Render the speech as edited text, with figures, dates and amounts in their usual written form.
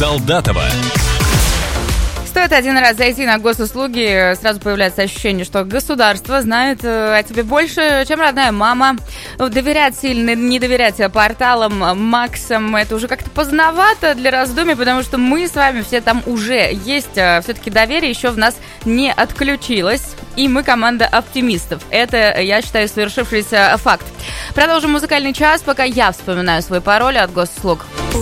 Солдатова. Стоит один раз зайти на госуслуги, сразу появляется ощущение, что государство знает о тебе больше, чем родная мама. Доверять сильно, не доверять порталам, Максам, это уже как-то поздновато для раздумий, потому что мы с вами все там уже есть. Все-таки доверие еще в нас не отключилось, и мы команда оптимистов. Это, я считаю, свершившийся факт. Продолжим музыкальный час, пока я вспоминаю свой пароль от госуслуг.